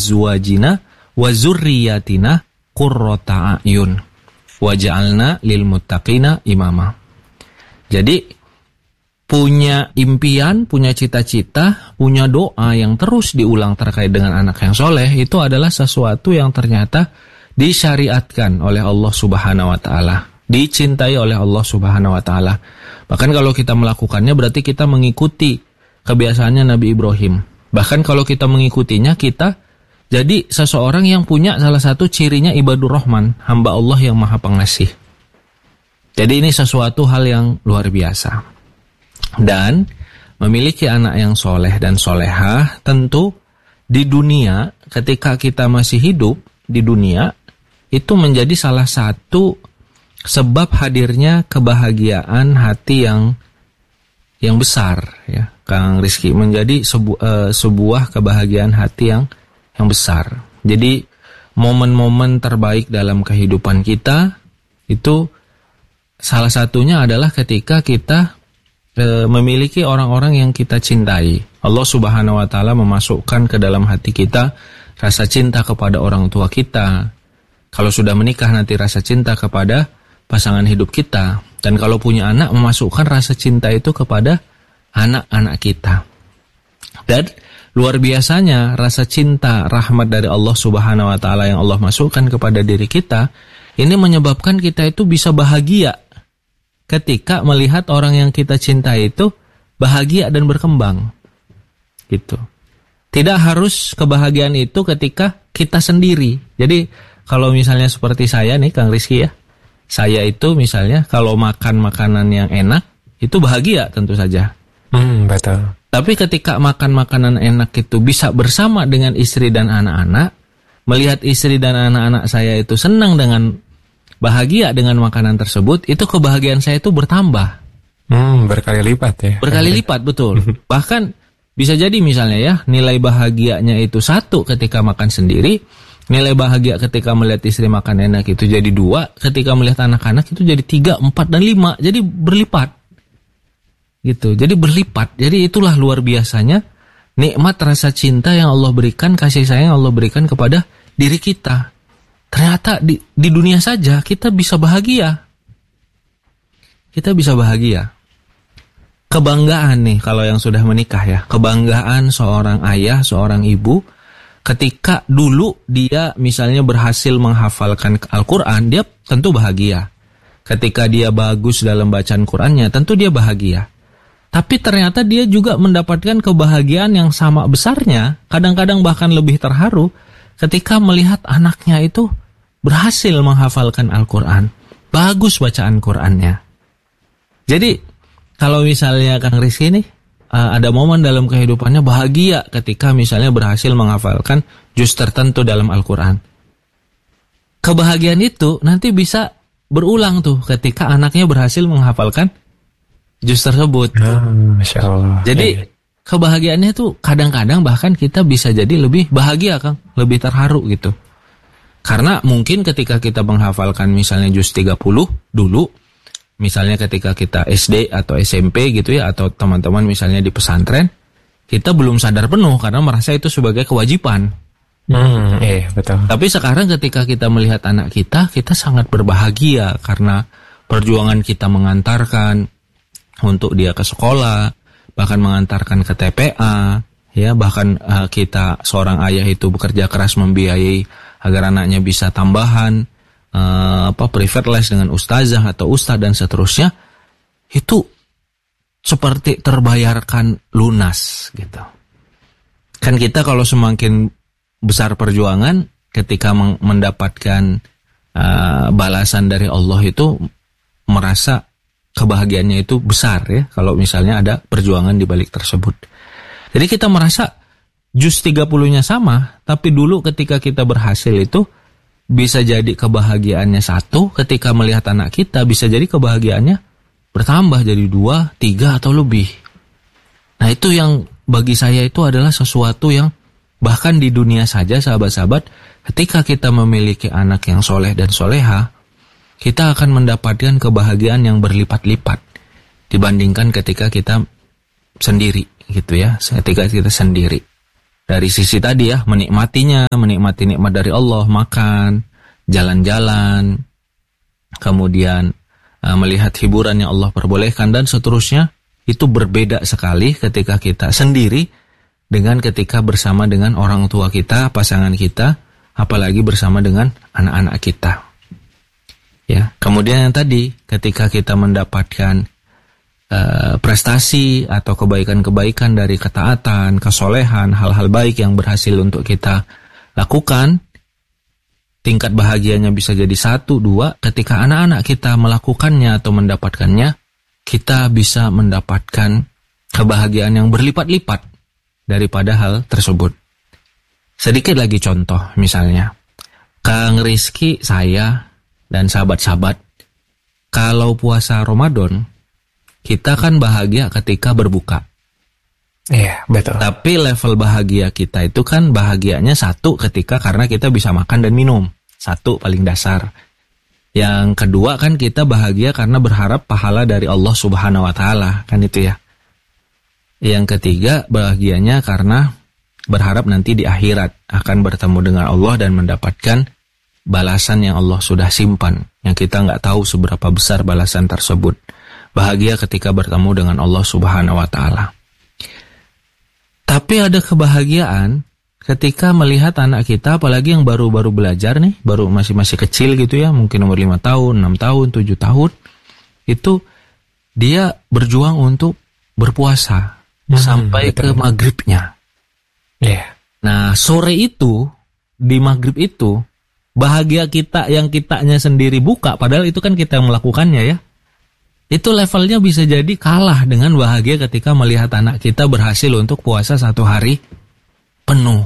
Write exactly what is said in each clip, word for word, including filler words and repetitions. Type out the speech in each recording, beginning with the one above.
azwajina wa dzurriyyatina qurrata a'yun waj'alna lil muttaqina imama. Jadi punya impian, punya cita-cita, punya doa yang terus diulang terkait dengan anak yang soleh, itu adalah sesuatu yang ternyata disyariatkan oleh Allah Subhanahu wa Ta'ala, dicintai oleh Allah Subhanahu wa Ta'ala. Bahkan kalau kita melakukannya berarti kita mengikuti kebiasaannya Nabi Ibrahim. Bahkan kalau kita mengikutinya, kita jadi seseorang yang punya salah satu cirinya ibadur rahman, hamba Allah yang maha pengasih. Jadi ini sesuatu hal yang luar biasa. Dan memiliki anak yang soleh dan solehah tentu di dunia, ketika kita masih hidup di dunia, itu menjadi salah satu sebab hadirnya kebahagiaan hati yang yang besar, ya, Kang Rizky, menjadi sebu, uh, sebuah kebahagiaan hati yang yang besar. Jadi momen-momen terbaik dalam kehidupan kita itu salah satunya adalah ketika kita e, memiliki orang-orang yang kita cintai. Allah Subhanahu wa Ta'ala memasukkan ke dalam hati kita rasa cinta kepada orang tua kita. Kalau sudah menikah nanti rasa cinta kepada pasangan hidup kita. Dan kalau punya anak, memasukkan rasa cinta itu kepada anak-anak kita. Dan luar biasanya rasa cinta, rahmat dari Allah Subhanahu wa Ta'ala yang Allah masukkan kepada diri kita, ini menyebabkan kita itu bisa bahagia ketika melihat orang yang kita cintai itu bahagia dan berkembang. Gitu. Tidak harus kebahagiaan itu ketika kita sendiri. Jadi kalau misalnya seperti saya nih Kang Rizky ya, saya itu misalnya kalau makan makanan yang enak, itu bahagia tentu saja. Hmm, betul. Tapi ketika makan makanan enak itu bisa bersama dengan istri dan anak-anak, melihat istri dan anak-anak saya itu senang dengan bahagia dengan makanan tersebut, itu kebahagiaan saya itu bertambah. Hmm, berkali lipat ya. Berkali lipat, betul. Bahkan bisa jadi misalnya ya, nilai bahagianya itu satu ketika makan sendiri, nilai bahagia ketika melihat istri makan enak itu jadi dua, ketika melihat anak-anak itu jadi tiga, empat, dan lima. Jadi berlipat. Gitu, jadi berlipat. Jadi itulah luar biasanya nikmat rasa cinta yang Allah berikan, kasih sayang yang Allah berikan kepada diri kita. Ternyata di, di dunia saja kita bisa bahagia. Kita bisa bahagia. Kebanggaan nih kalau yang sudah menikah ya. Kebanggaan seorang ayah, seorang ibu. Ketika dulu dia misalnya berhasil menghafalkan Al-Quran, dia tentu bahagia. Ketika dia bagus dalam bacaan Qurannya, tentu dia bahagia. Tapi ternyata dia juga mendapatkan kebahagiaan yang sama besarnya, kadang-kadang bahkan lebih terharu, ketika melihat anaknya itu berhasil menghafalkan Al-Quran. Bagus bacaan Qurannya. Jadi, kalau misalnya Kang Rizky ini, uh, ada momen dalam kehidupannya bahagia ketika misalnya berhasil menghafalkan juz tertentu dalam Al-Quran. Kebahagiaan itu nanti bisa berulang tuh ketika anaknya berhasil menghafalkan juz tersebut. Ah, Masya Allah. Jadi, kebahagiaannya tuh kadang-kadang bahkan kita bisa jadi lebih bahagia, Kang. Lebih terharu gitu. Karena mungkin ketika kita menghafalkan misalnya juz tiga puluh dulu, misalnya ketika kita S D atau S M P gitu ya, atau teman-teman misalnya di pesantren, kita belum sadar penuh karena merasa itu sebagai kewajiban. Hmm, eh, betul. Tapi sekarang ketika kita melihat anak kita, kita sangat berbahagia karena perjuangan kita mengantarkan untuk dia ke sekolah, bahkan mengantarkan ke T P A, ya, bahkan uh, kita seorang ayah itu bekerja keras membiayai agar anaknya bisa tambahan uh, apa private les dengan ustazah atau ustaz dan seterusnya, itu seperti terbayarkan lunas gitu. Kan kita kalau semakin besar perjuangan, ketika meng- mendapatkan uh, balasan dari Allah itu merasa kebahagiaannya itu besar ya, kalau misalnya ada perjuangan di balik tersebut. Jadi kita merasa juz tiga puluh-nya sama, tapi dulu ketika kita berhasil itu bisa jadi kebahagiaannya satu, ketika melihat anak kita bisa jadi kebahagiaannya bertambah jadi dua, tiga atau lebih. Nah itu yang bagi saya itu adalah sesuatu yang bahkan di dunia saja sahabat-sahabat, ketika kita memiliki anak yang soleh dan soleha, kita akan mendapatkan kebahagiaan yang berlipat-lipat dibandingkan ketika kita sendiri gitu ya, ketika kita sendiri. Dari sisi tadi ya, menikmatinya, menikmati nikmat dari Allah, makan, jalan-jalan, kemudian uh, melihat hiburan yang Allah perbolehkan dan seterusnya, itu berbeda sekali ketika kita sendiri dengan ketika bersama dengan orang tua kita, pasangan kita, apalagi bersama dengan anak-anak kita. Ya, kemudian yang tadi, ketika kita mendapatkan Uh, prestasi atau kebaikan-kebaikan dari ketaatan, kesolehan, hal-hal baik yang berhasil untuk kita lakukan, tingkat bahagianya bisa jadi satu, dua. Ketika anak-anak kita melakukannya atau mendapatkannya, kita bisa mendapatkan kebahagiaan yang berlipat-lipat daripada hal tersebut. Sedikit lagi contoh, misalnya Kang Rizky, saya, dan sahabat-sahabat, kalau puasa Ramadan, kita kan bahagia ketika berbuka. Iya, betul. Tapi level bahagia kita itu kan bahagianya satu ketika karena kita bisa makan dan minum. Satu paling dasar. Yang kedua kan kita bahagia karena berharap pahala dari Allah Subhanahu wa taala, kan itu ya. Yang ketiga bahagianya karena berharap nanti di akhirat akan bertemu dengan Allah dan mendapatkan balasan yang Allah sudah simpan, yang kita nggak tahu seberapa besar balasan tersebut. Bahagia ketika bertemu dengan Allah Subhanahu wa taala. Tapi ada kebahagiaan ketika melihat anak kita, apalagi yang baru-baru belajar nih, baru masih-masih kecil gitu ya, mungkin umur lima tahun, enam tahun, tujuh tahun, itu dia berjuang untuk berpuasa hmm, sampai betul. Ke maghribnya. Yeah. Nah, sore itu, di maghrib itu, bahagia kita yang kitanya sendiri buka, padahal itu kan kita yang melakukannya ya. Itu levelnya bisa jadi kalah dengan bahagia ketika melihat anak kita berhasil untuk puasa satu hari penuh.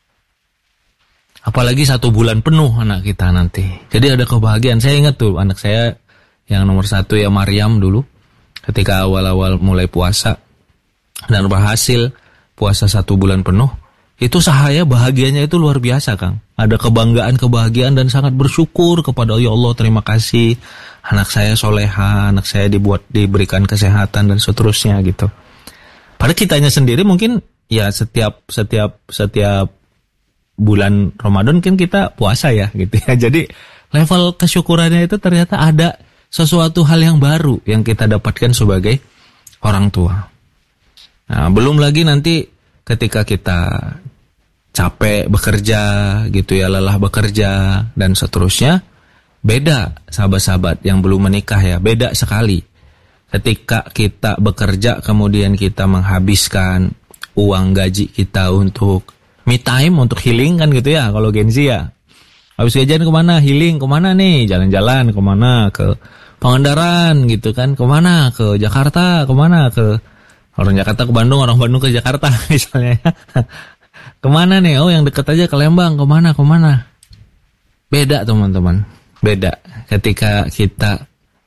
Apalagi satu bulan penuh anak kita nanti. Jadi ada kebahagiaan. Saya ingat tuh anak saya yang nomor satu ya, Maryam dulu. Ketika awal-awal mulai puasa dan berhasil puasa satu bulan penuh. Itu saya bahagianya itu luar biasa, Kang. Ada kebanggaan, kebahagiaan dan sangat bersyukur kepada ya Allah, terima kasih. Anak saya soleha, anak saya dibuat diberikan kesehatan dan seterusnya gitu. Padahal kitanya sendiri mungkin ya setiap setiap setiap bulan Ramadan kan kita puasa ya gitu ya. Jadi level kesyukurannya itu ternyata ada sesuatu hal yang baru yang kita dapatkan sebagai orang tua. Nah, belum lagi nanti ketika kita capek bekerja gitu ya, lelah bekerja dan seterusnya, beda sahabat-sahabat yang belum menikah ya, beda sekali. Ketika kita bekerja kemudian kita menghabiskan uang gaji kita untuk me time, untuk healing kan gitu ya, kalau Gen Z ya. Habis gajian kemana? Healing, kemana nih? Jalan-jalan, kemana? Ke Pangandaran gitu kan, kemana? Ke Jakarta, kemana? Ke orang Jakarta ke Bandung, orang Bandung ke Jakarta misalnya. Kemana nih? Oh yang dekat aja ke Lembang, kemana? Kemana? Beda teman-teman, beda. Ketika kita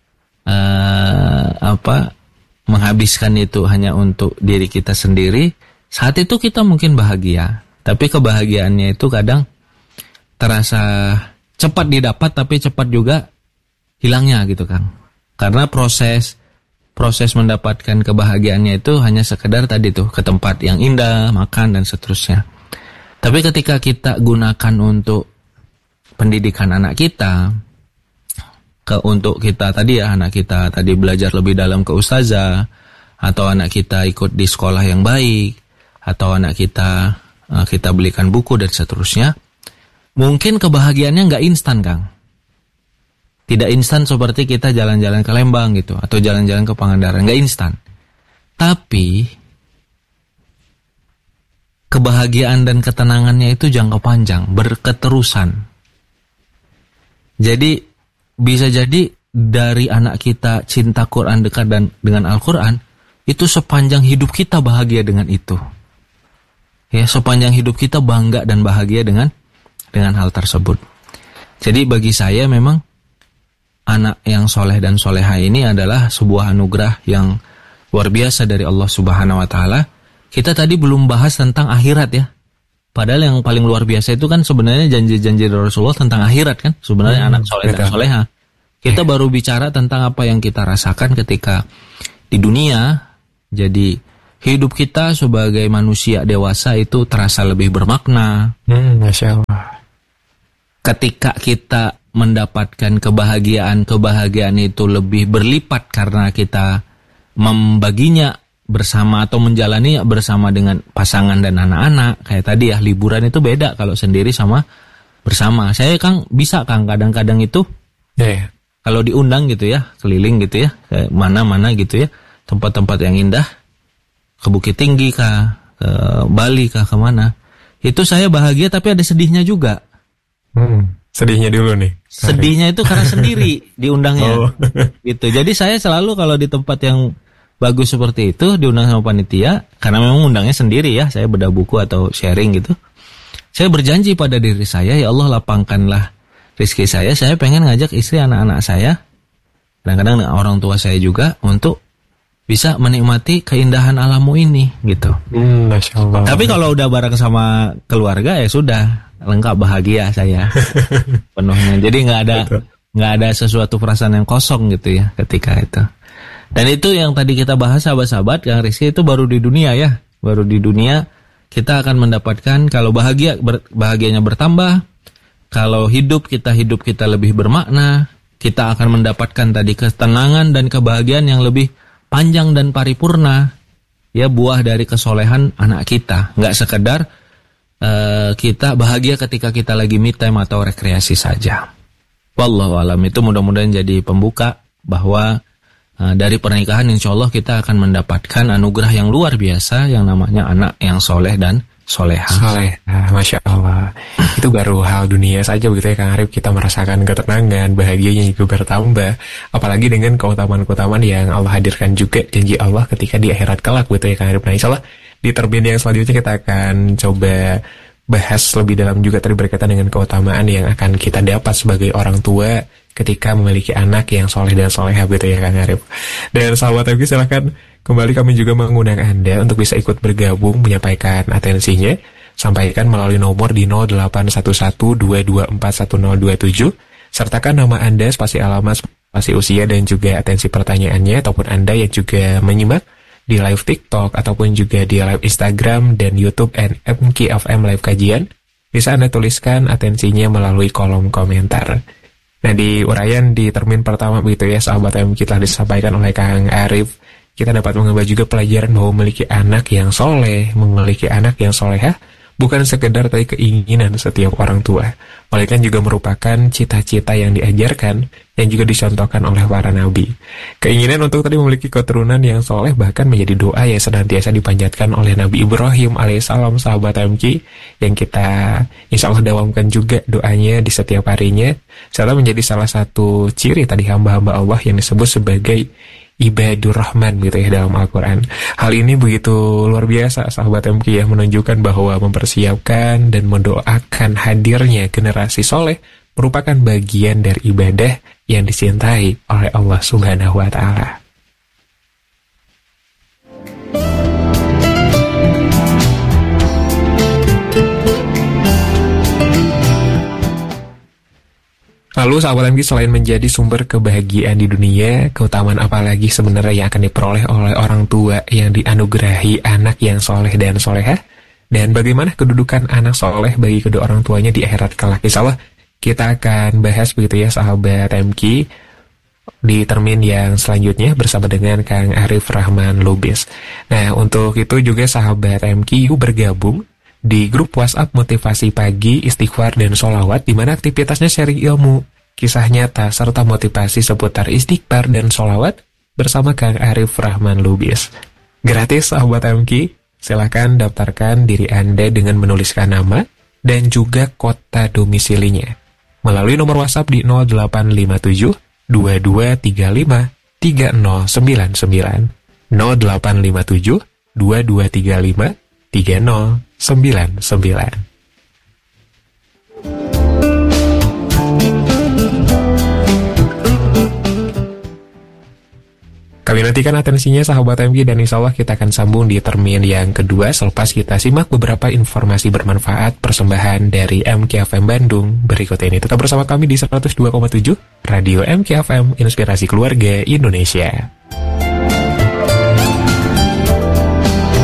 uh, apa menghabiskan itu hanya untuk diri kita sendiri, saat itu kita mungkin bahagia. Tapi kebahagiaannya itu kadang terasa cepat didapat, tapi cepat juga hilangnya gitu Kang. Karena proses proses mendapatkan kebahagiaannya itu hanya sekedar tadi tuh ke tempat yang indah, makan dan seterusnya. Tapi ketika kita gunakan untuk pendidikan anak kita, ke untuk kita tadi ya, anak kita tadi belajar lebih dalam ke ustazah, atau anak kita ikut di sekolah yang baik, atau anak kita kita belikan buku dan seterusnya, mungkin kebahagiaannya nggak instan Kang. Tidak instan seperti kita jalan-jalan ke Lembang gitu, atau jalan-jalan ke Pangandaran, nggak instan. Tapi kebahagiaan dan ketenangannya itu jangka panjang, berketerusan. Jadi bisa jadi dari anak kita cinta Quran, dekat dan dengan Al-Quran, itu sepanjang hidup kita bahagia dengan itu. Ya, sepanjang hidup kita bangga dan bahagia dengan dengan hal tersebut. Jadi bagi saya memang anak yang soleh dan soleha ini adalah sebuah anugerah yang luar biasa dari Allah Subhanahu wa taala. Kita tadi belum bahas tentang akhirat ya. Padahal yang paling luar biasa itu kan sebenarnya janji-janji dari Rasulullah tentang akhirat kan. Sebenarnya hmm, anak soleh dan soleha. Kita yeah. baru bicara tentang apa yang kita rasakan ketika di dunia. Jadi hidup kita sebagai manusia dewasa itu terasa lebih bermakna. Hmm, Masya Allah. Ketika kita mendapatkan kebahagiaan-kebahagiaan itu lebih berlipat karena kita membaginya bersama atau menjalani bersama dengan pasangan dan anak-anak. Kayak tadi ya, liburan itu beda kalau sendiri sama bersama. Saya Kang bisa Kang kadang-kadang itu yeah. kalau diundang gitu ya, keliling gitu ya, ke mana-mana gitu ya, tempat-tempat yang indah, ke Bukit Tinggi kah, ke Bali kah, kemana. Itu saya bahagia tapi ada sedihnya juga. Hmm, sedihnya dulu nih. Sedihnya itu karena sendiri diundangnya. Oh. Gitu. Jadi saya selalu kalau di tempat yang bagus seperti itu diundang sama panitia, karena memang undangnya sendiri ya, saya bedah buku atau sharing gitu. Saya berjanji pada diri saya, ya Allah lapangkanlah rezeki saya, saya pengen ngajak istri anak-anak saya, kadang-kadang dengan orang tua saya juga, untuk bisa menikmati keindahan alammu ini gitu. Hmm, Masya Allah. Tapi kalau udah bareng sama keluarga ya sudah, lengkap bahagia saya penuhnya. Jadi nggak ada nggak ada sesuatu perasaan yang kosong gitu ya ketika itu. Dan itu yang tadi kita bahas sahabat-sahabat, Kang Rizky, itu baru di dunia ya, baru di dunia kita akan mendapatkan kalau bahagia ber, bahagianya bertambah, kalau hidup kita hidup kita lebih bermakna, kita akan mendapatkan tadi ketenangan dan kebahagiaan yang lebih panjang dan paripurna, ya buah dari kesolehan anak kita. Nggak sekedar Uh, kita bahagia ketika kita lagi me time atau rekreasi saja. Wallahu alam. Itu mudah-mudahan jadi pembuka bahwa uh, dari pernikahan insya Allah kita akan mendapatkan anugerah yang luar biasa yang namanya anak yang soleh dan soleha. Soleh, nah, Masya Allah. Itu baru hal dunia saja begitu ya Kang Arif, kita merasakan ketenangan, bahagianya juga bertambah. Apalagi dengan keutamaan-keutamaan yang Allah hadirkan juga, janji Allah ketika di akhirat kelak begitu ya Kang Arif. Nah insya Allah di terbit yang selanjutnya kita akan coba bahas lebih dalam juga tadi berkaitan dengan keutamaan yang akan kita dapat sebagai orang tua ketika memiliki anak yang soleh dan soleha gitu ya Kang Arif. Dan sahabat M K silahkan kembali, kami juga mengundang Anda untuk bisa ikut bergabung menyampaikan atensinya. Sampaikan melalui nomor di nol delapan satu satu dua dua empat satu nol dua tujuh. Sertakan nama Anda, spasi alamat, spasi usia, dan juga atensi pertanyaannya. Ataupun Anda yang juga menyimak di live TikTok ataupun juga di live Instagram dan YouTube and M K F M Live Kajian, bisa Anda tuliskan atensinya melalui kolom komentar. Nah di uraian di termin pertama begitu ya sahabat M K telah disampaikan oleh Kang Arif, kita dapat mengambil juga pelajaran bahwa memiliki anak yang soleh, memiliki anak yang soleha bukan sekedar tadi keinginan setiap orang tua, melainkan juga merupakan cita-cita yang diajarkan, yang juga dicontohkan oleh para nabi. Keinginan untuk tadi memiliki keturunan yang soleh bahkan menjadi doa yang senantiasa dipanjatkan oleh Nabi Ibrahim alaihissalam, sahabat M K, yang kita insya Allah dawamkan juga doanya di setiap harinya, serta menjadi salah satu ciri tadi hamba-hamba Allah yang disebut sebagai Ibadur Rahman gitu ya dalam Al-Quran. Hal ini begitu luar biasa sahabat M K ya, menunjukkan bahwa mempersiapkan dan mendoakan hadirnya generasi soleh merupakan bagian dari ibadah yang dicintai oleh Allah Subhanahu wa Ta'ala. Lalu sahabat M K, selain menjadi sumber kebahagiaan di dunia, keutamaan apa lagi sebenarnya yang akan diperoleh oleh orang tua yang dianugerahi anak yang soleh dan soleha? Dan bagaimana kedudukan anak soleh bagi kedua orang tuanya di akhirat kelak? Insya Allah kita akan bahas begitu ya sahabat M K di termin yang selanjutnya bersama dengan Kang Arif Rahman Lubis. Nah untuk itu juga sahabat M K yuk bergabung di grup WhatsApp Motivasi Pagi, Istighfar, dan Sholawat, di mana aktivitasnya sharing ilmu, kisah nyata, serta motivasi seputar istighfar dan sholawat bersama Kang Arif Rahman Lubis. Gratis sahabat M K, silakan daftarkan diri Anda dengan menuliskan nama dan juga kota domisilinya melalui nomor WhatsApp di nol delapan lima tujuh dua dua tiga lima tiga nol sembilan sembilan nol delapan lima tujuh dua dua tiga lima tiga nol sembilan sembilan. Kami nantikan atensinya sahabat M K, dan insya Allah kita akan sambung di termin yang kedua selepas kita simak beberapa informasi bermanfaat persembahan dari M K F M Bandung berikut ini. Tetap bersama kami di seratus dua koma tujuh Radio M K F M, Inspirasi Keluarga Indonesia.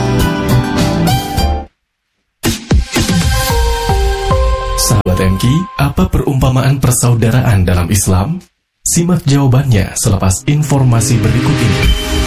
Sahabat M K, apa perumpamaan persaudaraan dalam Islam? Simak jawabannya selepas informasi berikut ini.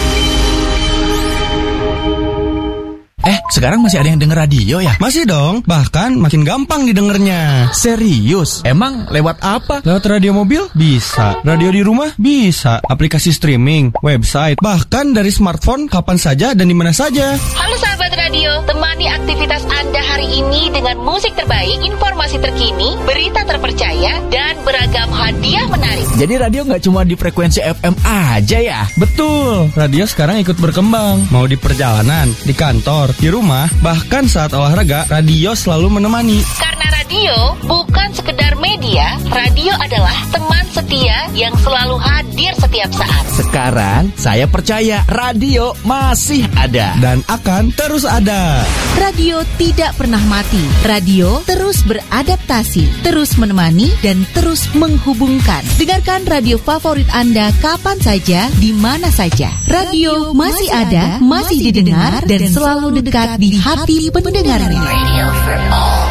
Eh, sekarang masih ada yang denger radio ya? Masih dong, bahkan makin gampang didengarnya. Serius? Emang lewat apa? Lewat radio mobil? Bisa. Radio di rumah? Bisa. Aplikasi streaming, website, bahkan dari smartphone kapan saja dan di mana saja. Halo sahabat radio, temani aktivitas Anda hari ini dengan musik terbaik, informasi terkini, berita terpercaya, dan beragam hadiah menarik. Jadi radio nggak cuma di frekuensi F M aja ya? Betul, radio sekarang ikut berkembang. Mau di perjalanan, di kantor, di rumah, bahkan saat olahraga, radio selalu menemani. Karena radio bukan sekedar media, radio adalah teman setia yang selalu hadir setiap saat. Sekarang saya percaya radio masih ada dan akan terus ada. Radio tidak pernah mati. Radio terus beradaptasi, terus menemani, dan terus menghubungkan. Dengarkan radio favorit Anda kapan saja, di mana saja. Radio masih ada, masih didengar, dan selalu dekat di hati pendengarnya. Radio for all.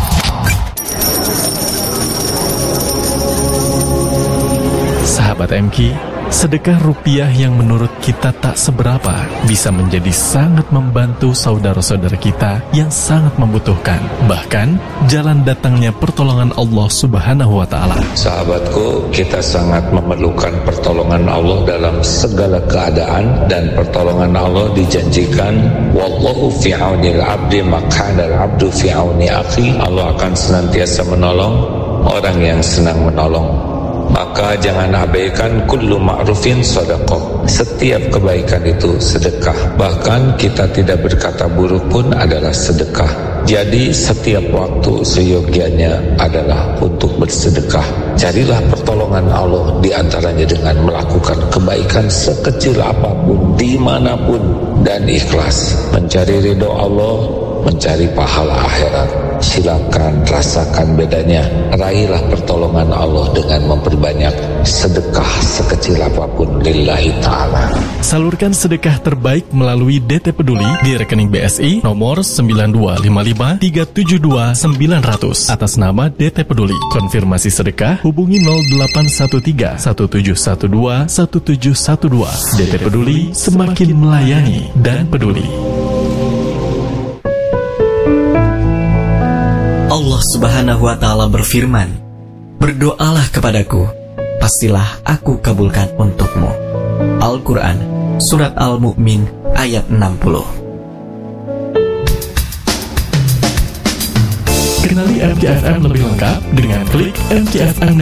Sahabat M K, sedekah rupiah yang menurut kita tak seberapa bisa menjadi sangat membantu saudara-saudara kita yang sangat membutuhkan. Bahkan, jalan datangnya pertolongan Allah Subhanahu wa Ta'ala. Sahabatku, kita sangat memerlukan pertolongan Allah dalam segala keadaan, dan pertolongan Allah dijanjikan, wallahu fi aunil abdi makana al-abdu fi auni akhi. Allah akan senantiasa menolong orang yang senang menolong. Maka jangan abaikan kullu ma'rufin sedekah. Setiap kebaikan itu sedekah. Bahkan kita tidak berkata buruk pun adalah sedekah. Jadi setiap waktu seyogianya adalah untuk bersedekah. Carilah pertolongan Allah di antaranya dengan melakukan kebaikan sekecil apapun, dimanapun, dan ikhlas. Mencari ridho Allah, mencari pahala akhirat. Silakan rasakan bedanya. Raihlah pertolongan Allah dengan memperbanyak sedekah sekecil apapun lillahi ta'ala. Salurkan sedekah terbaik melalui D T Peduli di rekening B S I nomor sembilan dua lima lima tiga tujuh dua sembilan nol nol atas nama D T Peduli. Konfirmasi sedekah hubungi nol delapan satu tiga satu tujuh satu dua satu tujuh satu dua. D T Peduli, semakin melayani dan peduli. Allah Subhanahu wa Ta'ala berfirman, berdoalah kepadaku, pastilah aku kabulkan untukmu. Al-Quran, Surat Al-Mu'min, ayat enam puluh. Kenali M K F M lebih lengkap dengan klik M K F M